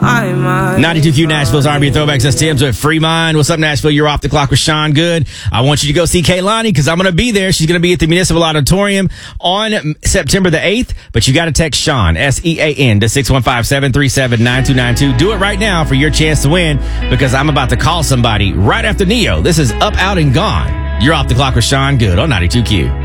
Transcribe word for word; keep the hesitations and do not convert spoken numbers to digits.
ninety-two Q Nashville's R and B Throwbacks. That's Tim's with Free Mind. What's up, Nashville? You're off the clock with Sean Good. I want you to go see Kaylani because I'm going to be there. She's going to be at the Municipal Auditorium on September the eighth. But you got to text Sean, S E A N, to six one five, seven three seven, nine two nine two. Do it right now for your chance to win because I'm about to call somebody right after Neo. This is Up, Out, and Gone. You're off the clock with Sean Good on ninety-two Q.